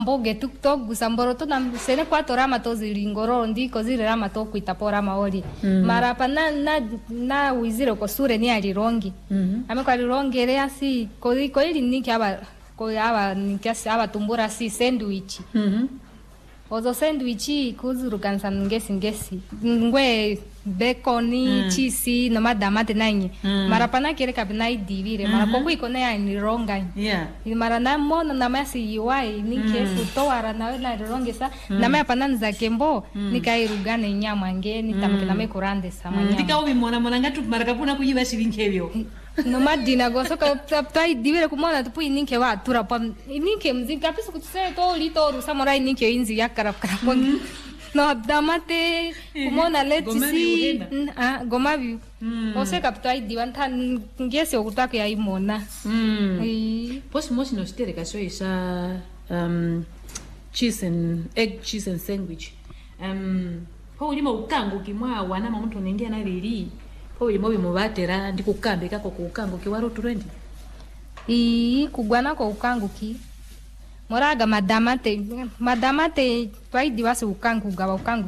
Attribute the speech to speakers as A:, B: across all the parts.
A: mboge tuktok gusamboro to na sene kwa torama to zilingoro ndiko zile rama to kuitapora maoli mara pana na wizire ko sure ni alirongi ame kwa lironge asi ko ili niki aba nikasi aba tumbura si sandwich ozo sandwich kuzuru kansa ngesi ngwe bacon cheese no madamate nanye mara pana kile kabina idivire mara kongo iko na ni ronga mara na mona na masi yiwai nike futoara na ronge sa na me pana nza kembo nikairugane nyama ngeni tamke na me kurande sama nyama
B: ndika ubimona mona ngatu mara kapuna kuyiba shivinkebyo
A: no madina goso ka tai divire kumona tupu ninke wa tura pa ninke mzinga pisu kutse to lito rusa mora ninke inzi yakara kara no damate kumona letisi gomavi ose kaptai divanta ngese okutaka ya imona
B: pos mosi no stere ka soisa cheese and sandwich ho ulimo ukango kimwa wana muntu nendia na lili ho ulimo bimubatera ndikukambe kako ku ukango kiwaro turendi
A: kugwana ko ukango ki moraga madamate twaidi wase ukangu gaba ukangu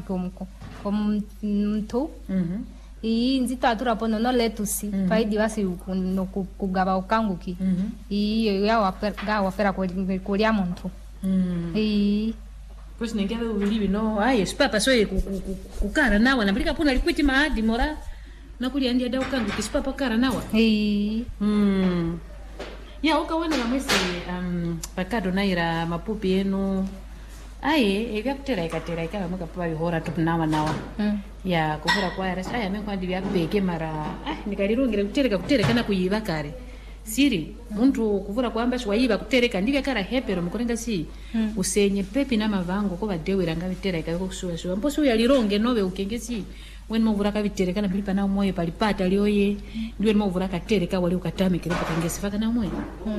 A: komto nzito atura pono no letusi twaidi wase no kugaba ukangu ki ya wapera kulia muntu
B: pues ningewe ulibi no aye spapa soye kukara nawa nabirika puna likwiti maadi mora nakuli ndia da ukangu kispapa kara nawa ya ukawana na mwezi pakado naira mapupi yenu aye evya kutera ikaba mwaka papa bihora tupunawa ya kuvura kwa ya aya mekwa ndivya beke mara nikalirungire kutereka na kuyiba kare siri muntu kuvura kwamba shwayiba kutereka ndivya kara hepero mkorenga si usenye pepi na mavango ko badewera ngabitera ikaba kusuwa mposo yalironge nobe ukengesi when movura kabitereka na bilipa na moyo palipata lioye ndiwe movura katereka wali ukatame kile pakangesi faka na moyo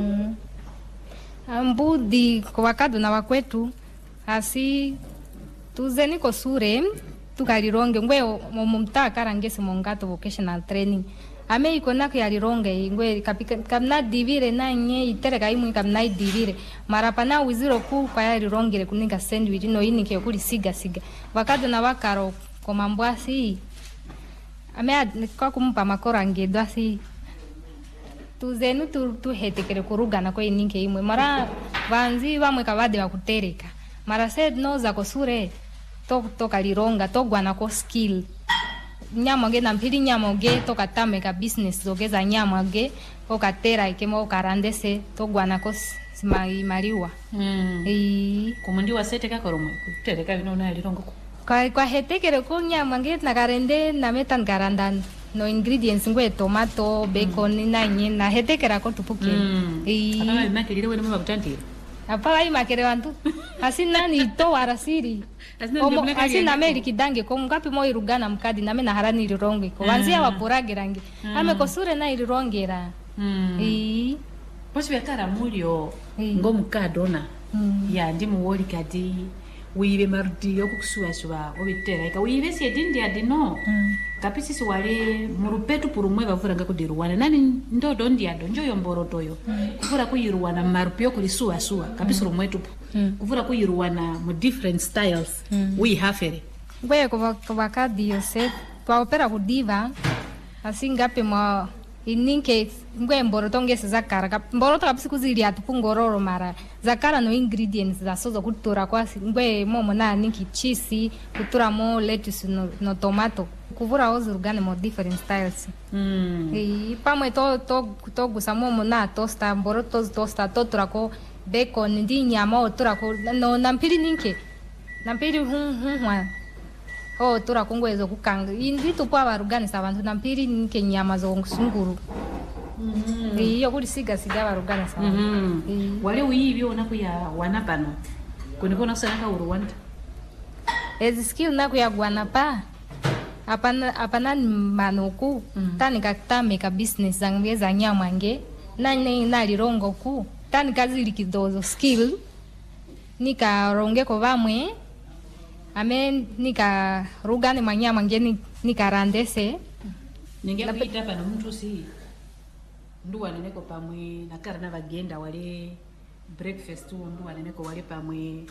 A: ambudi kwa wakadu na wakwetu asi tuzeni ko sure tukalironge ngwe mumta karangesi mongato vocational training ame iko na yalironge ngwe kapika kamna divire na nye itereka imu kamna divire marapana wiziro ku kwa yalirongere kuninga sandwich no ini ke kuli siga wakadu na wakaro komambwasi ame kwa kumpa makora ngedo asi tuzenu tu hetekere kurugana kwa ininke imwe mara vanzi vamwe kavade vakutereka mara said no za kosure to kalironga to gwana ko skill nyama ge na mpiri nyama ge to katame ka business zogeza nyama ge okatera ikemo karandese to gwana ko mariwa
B: kumundi waseteka koromwe kutereka bino na lirongo
A: kwa hetekere ko nyama ge na karende na metan garandan no ingredients ngwe tomato bacon na nyina hetekera ko tupuke
B: ana makirire wena mabakutantira
A: apa ai makere wantu asina ni to warasiri asina meri kidange ko ngapi mo irugana mkadi na mena harani lironge ko wanzia wapurage rangi ame ko sure na ilirongera
B: posi yakara mulio ngomukadona ya ndimu woli kadi wibe mardi yokusuwa obitera ika wibe si edindi adino kapisi si wale murupetu purumwe bavura ngakudiruwana nani ndodo ndiado njoyo mborotoyo kuvura kuyiruwana marupyo kulisuwa kapisi rumwetu kuvura kuyiruwana mu different styles we hafere
A: ngwe ko bakadi yose kwa opera kudiva asingape mwa ininke ngwe mboroto ngese zakara mboroto kapisi kuzilia tupungororo mara zakara no ingredients za sozo kutura kwa ngwe momo na ninki cheese kutura mo lettuce no tomato kuvura ozurugane mo different styles pamwe to gusa momo na tosta mboroto tosta totura ko bacon ndi nyama otura ko no nampiri ninke nampiri hunwa tura kungwezo kukanga indi tupo abarugani sabantu nampiri ninke nyama zo ngusunguru iyo kuli siga barugana sabantu
B: wale uyibyo nakuya wanapano kunikona sana ka uruwanda
A: skill nakuya gwanapa apana manoku tani katame ka business zangeza nyama nge na lirongo ku tani kazi likidozo skill nika ronge ko bamwe ame nika rugane manyama ngeni nika randese
B: ninge kuita pa no mtu si nduwa neneko pamwe nakara na bagenda wale breakfast nduwa neneko wale pamwe